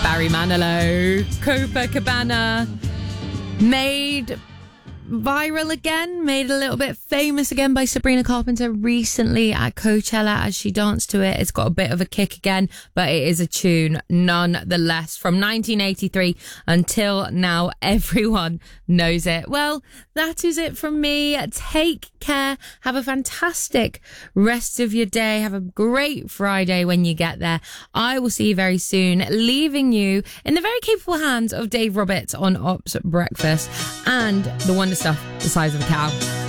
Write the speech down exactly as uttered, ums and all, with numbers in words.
Barry Manilow, Copacabana, made viral again, made a little bit famous again by Sabrina Carpenter recently at Coachella as she danced to it. It's got a bit of a kick again, but it is a tune nonetheless. From nineteen eighty-three until now, everyone knows it. Well, that is it from me. Take care. Have a fantastic rest of your day. Have a great Friday when you get there. I will see you very soon, leaving you in the very capable hands of Dave Roberts on Ops Breakfast and the wonder stuff the size of a cow.